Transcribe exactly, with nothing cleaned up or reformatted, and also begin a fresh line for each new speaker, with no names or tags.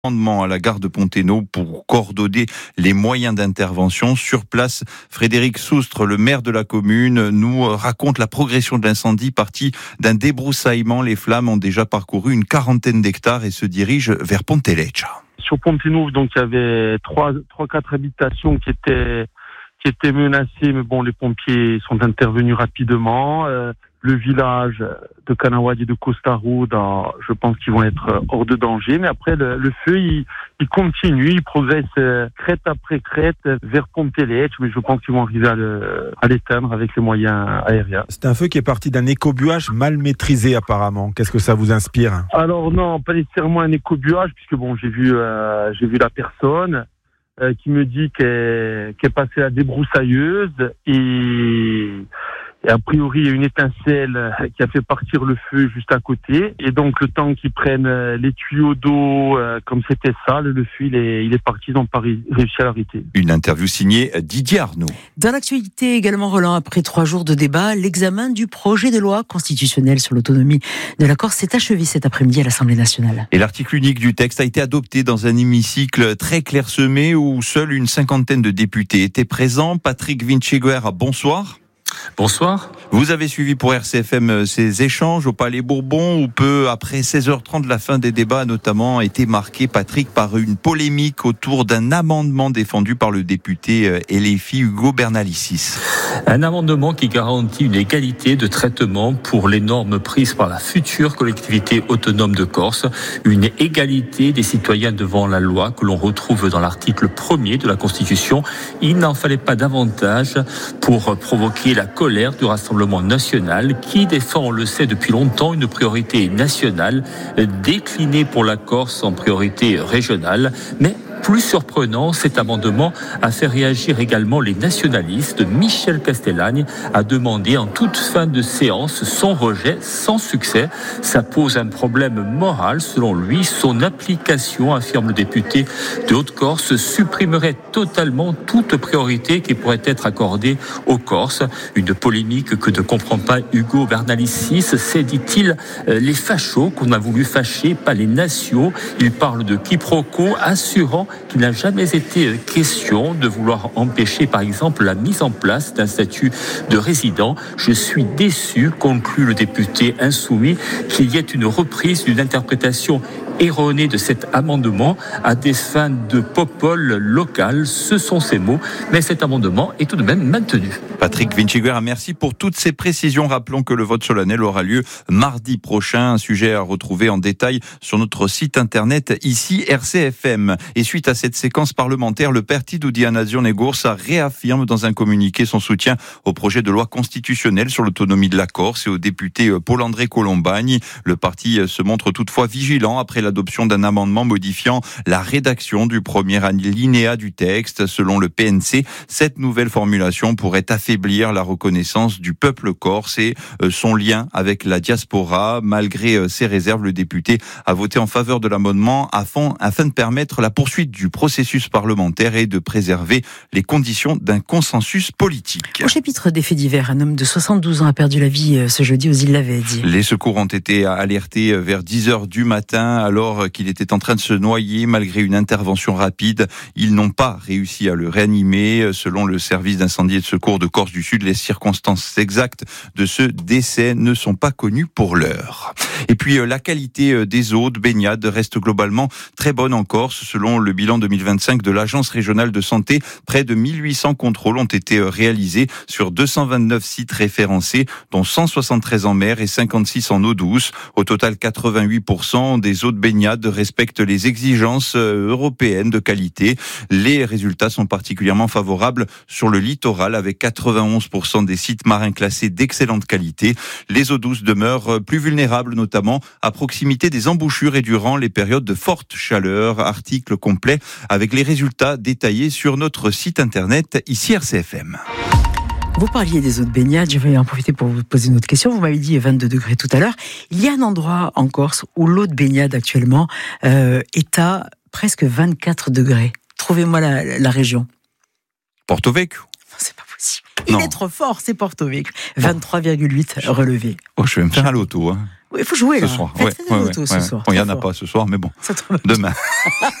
À la gare de Ponténo pour coordonner les moyens d'intervention. Sur place, Frédéric Soustre, le maire de la commune, nous raconte la progression de l'incendie parti d'un débroussaillement. Les flammes ont déjà parcouru une quarantaine d'hectares et se dirigent vers Ponteleccia.
Sur Ponténo, donc il y avait trois, trois, quatre habitations qui étaient qui étaient menacées, mais bon, les pompiers sont intervenus rapidement. Euh, le village de Kanawadi et de Costa-Ruda, je pense qu'ils vont être hors de danger. Mais après, le, le feu, il, il continue, il progresse crête après crête vers Ponteleccia, mais je pense qu'ils vont arriver à, le, à l'éteindre avec les moyens aériens.
C'est un feu qui est parti d'un écobuage mal maîtrisé apparemment. Qu'est-ce que ça vous inspire ?
Alors non, pas nécessairement un écobuage, puisque bon, j'ai vu, euh, j'ai vu la personne euh, qui me dit qu'elle, qu'elle passait la débroussailleuse et... Et a priori, il y a une étincelle qui a fait partir le feu juste à côté. Et donc, le temps qu'ils prennent les tuyaux d'eau, euh, comme c'était sale, le feu, il est, il est parti, ils n'ont pas réussi à l'arrêter.
Une interview signée Didier Arnaud.
Dans l'actualité également, Roland, après trois jours de débat, l'examen du projet de loi constitutionnelle sur l'autonomie de la Corse s'est achevé cet après-midi à l'Assemblée nationale.
Et l'article unique du texte a été adopté dans un hémicycle très clairsemé où seule une cinquantaine de députés étaient présents. Patrick Vinciguerra, bonsoir.
Bonsoir.
Vous avez suivi pour R C F M ces échanges au Palais Bourbon où peu après seize heures trente, la fin des débats a notamment été marquée, Patrick, par une polémique autour d'un amendement défendu par le député L F I Hugo Bernalicis.
Un amendement qui garantit une égalité de traitement pour les normes prises par la future collectivité autonome de Corse, une égalité des citoyens devant la loi que l'on retrouve dans l'article premier de la Constitution. Il n'en fallait pas davantage pour provoquer la colère du Rassemblement national qui défend, on le sait depuis longtemps, une priorité nationale déclinée pour la Corse en priorité régionale. Mais plus surprenant, cet amendement a fait réagir également les nationalistes. Michel Castellane a demandé en toute fin de séance son rejet sans succès. Ça pose un problème moral selon lui. Son application, affirme le député de Haute-Corse, supprimerait totalement toute priorité qui pourrait être accordée aux Corses. Une polémique que ne comprend pas Hugo Bernalicis. C'est, dit-il, les fachos qu'on a voulu fâcher, pas les nations. Il parle de quiproquo, assurant qu'il n'a jamais été question de vouloir empêcher, par exemple, la mise en place d'un statut de résident. Je suis déçu, conclut le député insoumis, qu'il y ait une reprise d'une interprétation erronée de cet amendement à des fins de popole local. Ce sont ces mots, mais cet amendement est tout de même maintenu.
Patrick Vinciguerra, merci pour toutes ces précisions. Rappelons que le vote solennel aura lieu mardi prochain. Un sujet à retrouver en détail sur notre site internet, ici R C F M. Et suite à cette séquence parlementaire, le Partito di Nazione Corsa réaffirme dans un communiqué son soutien au projet de loi constitutionnelle sur l'autonomie de la Corse et au député Paul-André Colombani. Le parti se montre toutefois vigilant après l'adoption d'un amendement modifiant la rédaction du premier alinéa du texte. Selon le P N C, cette nouvelle formulation pourrait affaiblir la reconnaissance du peuple corse et son lien avec la diaspora. Malgré ces réserves, le député a voté en faveur de l'amendement afin, afin de permettre la poursuite du processus parlementaire et de préserver les conditions d'un consensus politique.
Au chapitre des faits divers, un homme de soixante-douze ans a perdu la vie ce jeudi aux îles Lavezzi.
Les secours ont été alertés vers dix heures du matin alors qu'il était en train de se noyer. Malgré une intervention rapide, ils n'ont pas réussi à le réanimer. Selon le service d'incendie et de secours de Corse du Sud, les circonstances exactes de ce décès ne sont pas connues pour l'heure. Et puis la qualité des eaux de baignade reste globalement très bonne en Corse. Selon le bilan deux mille vingt-cinq de l'Agence régionale de santé, près de mille huit cents contrôles ont été réalisés sur deux cent vingt-neuf sites référencés, dont cent soixante-treize en mer et cinquante-six en eau douce. Au total, quatre-vingt-huit pour cent des eaux de baignade respectent les exigences européennes de qualité. Les résultats sont particulièrement favorables sur le littoral, avec quatre-vingt-onze pour cent des sites marins classés d'excellente qualité. Les eaux douces demeurent plus vulnérables, notamment à proximité des embouchures et durant les périodes de forte chaleur. Article complet avec les résultats détaillés sur notre site internet, ici R C F M.
Vous parliez des eaux de baignade, je vais en profiter pour vous poser une autre question. Vous m'avez dit vingt-deux degrés tout à l'heure. Il y a un endroit en Corse où l'eau de baignade actuellement euh, est à presque vingt-quatre degrés. Trouvez-moi la, la région.
Porto Vecchio.
Non, c'est pas possible. Il
non.
est trop fort, c'est Porto Vecchio. vingt-trois virgule huit relevé.
Oh, je vais me faire à l'auto. Hein.
Il faut jouer
ce
là.
soir.
Faites,
Ouais,
faites
ouais,
le loto
ouais,
ce
ouais.
soir.
Bon, il n'y
Très
en a
fort.
pas ce soir, mais bon,
Ça tombe-
demain.